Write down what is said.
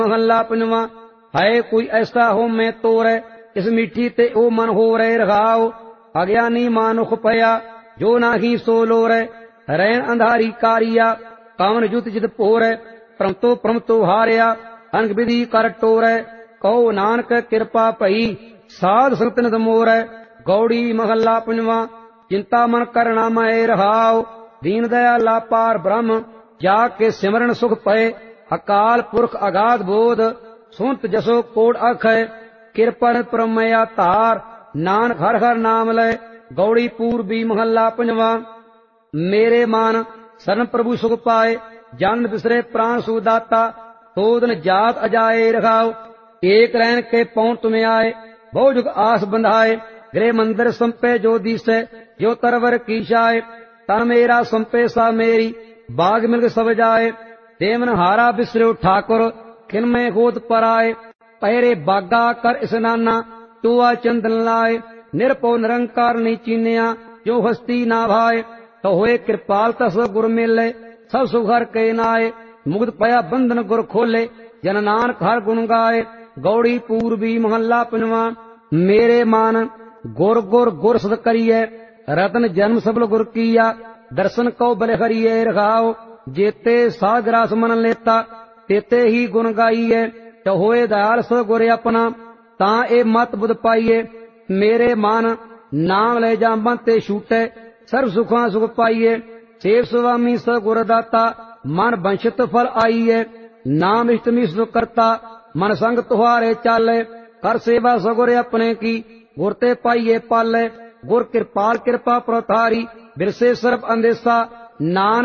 महला पंजवा। है कोई ऐसा हो मैं तोरै, इस मीठी ते ओ मन हो रे रघाओ। अज्ञानी मानुख पया, जो नाही सो लोरै। रैन अंधारी कारिया, कामन जुत जित पोरै। प्रमतो हारिया, अनक विधि कर टोरै। कहो नानक कृपा भई, साध संगत नित मोरै। गौड़ी महला पंजवा। चिंता मन करना मैं रहाओ। दीन दयाला पार ब्रह्म, जाके सिमरन सुख पए। अकाल पुरख अगाध बोध, सुनत जसो कोट अखै। कृपन परमया तार, नानक हर हर नाम लय। गौड़ी पूर्वी महला पंजवा। मेरे मान शरण प्रभु सुख पाए, जन बिसरे प्राण सुदाता। तोदन जात अजाए रघाओ, एक रैन के पौन तुम्हें आए। बहु जुग आस बंधाए, गृह मंदिर संपे जो दिसे। जो तरवर कीशाए, तन मेरा संपे सा मेरी। बाग मिल सब जाए, देवन हारा बिसरो ठाकुर। खिन में होत पर आए, पहरे बागा कर स्नाना। टुआ चंदन लाए, निरपो निरंकार नहीं चीनिया। जो हस्ती ना भाए, तो होए कृपाल तस गुर मिले। सब सुघर के नाए, मुक्त पया बंधन गुर खोले। जन नानक हर गुण गाए। गौड़ी पूर्वी महला पंजवा। मेरे मान गुर गुर गुर सद करिए, रतन जन्म सबल गुर किया। दर्शन को बल हरिये रघाओ, जेते सागरास मन लेता। तेते ही गुण गाइए, तो होए दयाल सद गुर अपना। ता ए मत बुध पाइए, मेरे मान नाम ले जामन ते छूटे। सर्व सुखा सुख पाइए, सेव स्वामी स गुरदाता। मन वंशित फल आइए, नाम इष्टमी सुख करता। मन संग तुहारे चाले, कर सेवा सगुर अपने की। गुर ते पाइए पाले, गुर कृपाल कृपा प्रतारी। बिरसे सर्ब अंदेसा, नान